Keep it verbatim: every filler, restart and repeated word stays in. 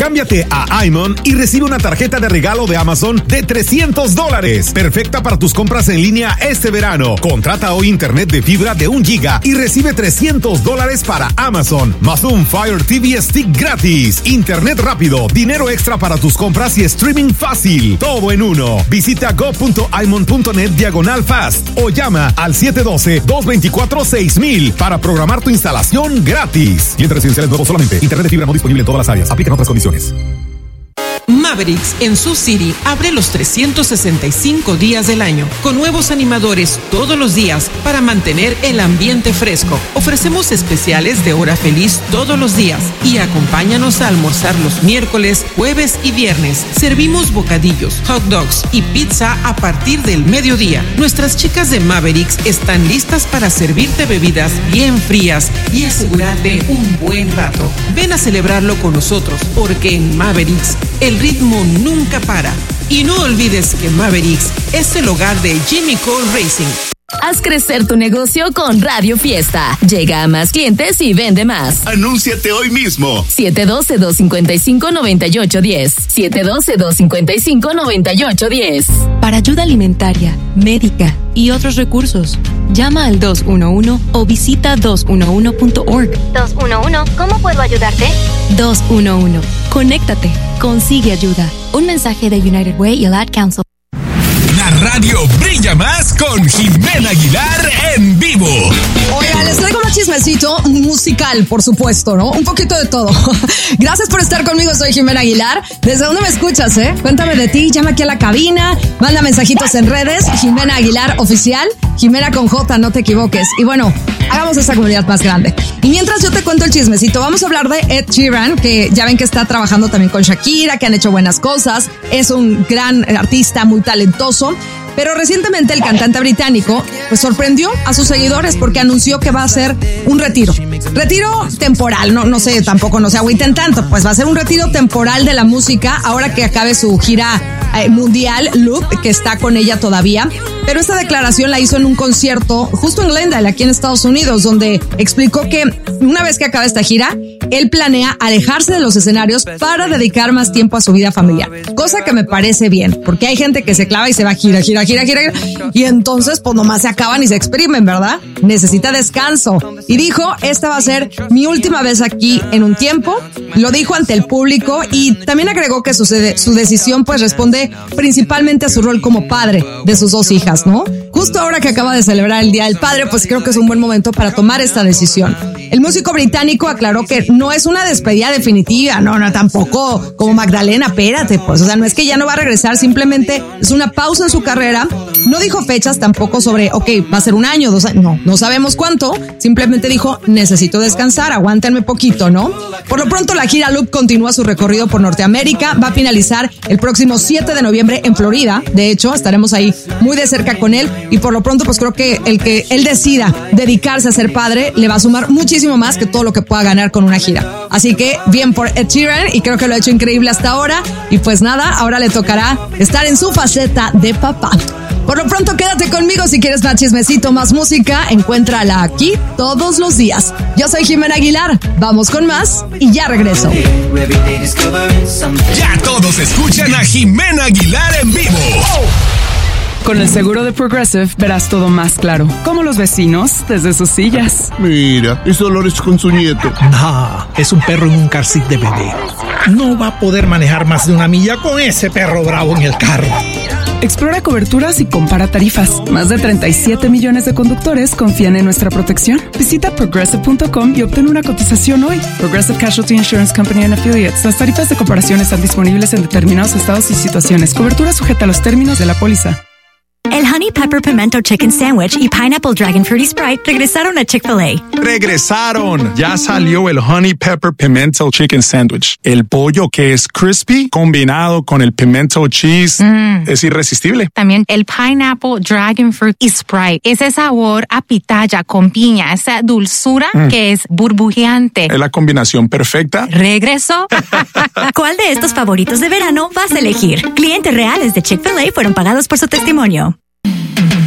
Cámbiate a iMon y recibe una tarjeta de regalo de Amazon de trescientos dólares. Perfecta para tus compras en línea este verano. Contrata hoy internet de fibra de un giga y recibe trescientos dólares para Amazon, más un Fire T V Stick gratis. Internet rápido, dinero extra para tus compras y streaming fácil. Todo en uno. Visita go.imon.net diagonal fast o llama al siete uno dos, dos dos cuatro, seis mil para programar tu instalación gratis. Clientes residenciales nuevos solamente. Internet de fibra no disponible en todas las áreas. Aplican otras condiciones. Mavericks en Sioux City abre los trescientos sesenta y cinco días del año con nuevos animadores todos los días para mantener el ambiente fresco. Ofrecemos especiales de hora feliz todos los días y acompáñanos a almorzar los miércoles, jueves y viernes. Servimos bocadillos, hot dogs y pizza a partir del mediodía. Nuestras chicas de Mavericks están listas para servirte bebidas bien frías y asegurarte un buen rato. Ven a celebrarlo con nosotros porque en Mavericks el ritmo nunca para. Y no olvides que Mavericks es el hogar de Jimmy Cole Racing. Haz crecer tu negocio con Radio Fiesta. Llega a más clientes y vende más. Anúnciate hoy mismo. siete uno dos, dos cinco cinco, nueve ocho uno cero. siete uno dos, dos cinco cinco, nueve ocho uno cero. Para ayuda alimentaria, médica y otros recursos, llama al dos uno uno o visita dos uno uno punto org. dos uno uno, ¿cómo puedo ayudarte? dos uno uno. Conéctate. Consigue ayuda. Un mensaje de United Way y el Ad Council. La radio brilla más con Jimena Aguilar en vivo. Oigan, les traigo más chismecito musical, por supuesto, ¿no? Un poquito de todo. Gracias por estar conmigo, soy Jimena Aguilar. ¿Desde dónde me escuchas, eh? Cuéntame de ti, llama aquí a la cabina, manda mensajitos en redes, Jimena Aguilar Oficial, Jimena con J, no te equivoques. Y bueno, hagamos esta comunidad más grande. Y mientras yo te cuento el chismecito, vamos a hablar de Ed Sheeran, que ya ven que está trabajando también con Shakira, que han hecho buenas cosas, es un gran artista, muy talentoso. Pero recientemente el cantante británico pues sorprendió a sus seguidores porque anunció que va a hacer un retiro. Retiro temporal, no, no sé, tampoco no se agüiten tanto, pues va a ser un retiro temporal de la música ahora que acabe su gira eh, mundial, Loop, que está con ella todavía. Pero esta declaración la hizo en un concierto justo en Glendale, aquí en Estados Unidos, donde explicó que una vez que acabe esta gira, él planea alejarse de los escenarios para dedicar más tiempo a su vida familiar. Cosa que me parece bien, porque hay gente que se clava y se va gira, gira, gira, gira, gira y entonces pues nomás se acaban y se exprimen, ¿verdad? Necesita descanso. Y dijo, esta va a ser mi última vez aquí en un tiempo. Lo dijo ante el público y también agregó que su, su decisión pues responde principalmente a su rol como padre de sus dos hijas, ¿no? Justo ahora que acaba de celebrar el Día del Padre, pues creo que es un buen momento para tomar esta decisión. El músico británico aclaró que no es una despedida definitiva, no, no, tampoco como Magdalena, espérate, pues, o sea, no es que ya no va a regresar, simplemente es una pausa en su carrera. No dijo fechas tampoco sobre, ok, va a ser un año, dos años, no, no sabemos cuánto, simplemente dijo, necesito descansar, aguántenme poquito, ¿no? Por lo pronto, la gira Loop continúa su recorrido por Norteamérica, va a finalizar el próximo siete de noviembre en Florida, de hecho, estaremos ahí muy de cerca con él, y por lo pronto, pues creo que el que él decida dedicarse a ser padre, le va a sumar muchísimo más que todo lo que pueda ganar con una gira. Así que, bien por Ed Sheeran, y creo que lo ha hecho increíble hasta ahora, y pues nada, ahora le tocará estar en su faceta de papá. Por lo pronto, quédate conmigo si quieres más chismecito, más música, encuéntrala aquí todos los días. Yo soy Jimena Aguilar, vamos con más y ya regreso. Ya todos escuchan a Jimena Aguilar en vivo. Con el seguro de Progressive verás todo más claro, como los vecinos desde sus sillas. Mira, es Dolores con su nieto. No, es un perro en un car seat de bebé. No va a poder manejar más de una milla con ese perro bravo en el carro. Explora coberturas y compara tarifas. Más de treinta y siete millones de conductores confían en nuestra protección. Visita progressive punto com y obtén una cotización hoy. Progressive Casualty Insurance Company and Affiliates. Las tarifas de comparación están disponibles en determinados estados y situaciones. Cobertura sujeta a los términos de la póliza. El Honey Pepper Pimento Chicken Sandwich y Pineapple Dragon Fruity Sprite regresaron a Chick-fil-A. ¡Regresaron! Ya salió el Honey Pepper Pimento Chicken Sandwich. El pollo que es crispy combinado con el pimento cheese mm. es irresistible. También el Pineapple Dragon Fruit y Sprite. Ese sabor a pitaya con piña, esa dulzura mm. que es burbujeante. Es la combinación perfecta. ¿Regresó? ¿Cuál de estos favoritos de verano vas a elegir? Clientes reales de Chick-fil-A fueron pagados por su testimonio.